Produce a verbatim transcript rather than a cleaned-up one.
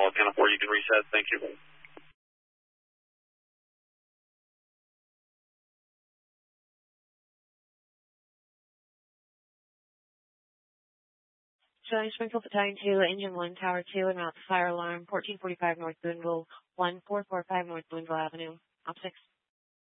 call again before you can reset. Thank you. Showing Springfield Battalion two, Engine one, Tower two, and route to fire alarm, fourteen forty-five North Boonville, one four four five North Boonville Avenue. Op six.